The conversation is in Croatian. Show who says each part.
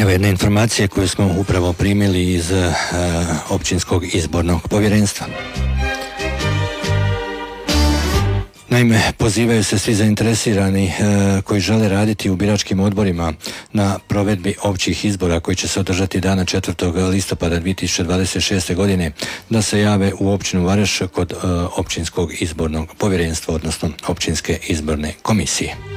Speaker 1: Evo jedne informacije koju smo upravo primili iz općinskog izbornog povjerenstva. Naime, pozivaju se svi zainteresirani koji žele raditi u biračkim odborima na provedbi općih izbora koji će se održati dana 4. listopada 2026. godine da se jave u općinu Vareš kod općinskog izbornog povjerenstva, odnosno općinske izborne komisije.